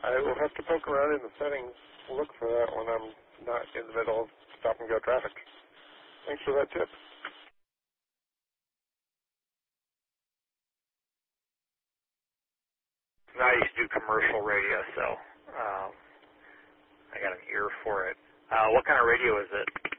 I will have to poke around in the settings to look for that when I'm not in the middle of stop-and-go traffic. Thanks for that tip. I used to do commercial radio, so I got an ear for it. What kind of radio is it?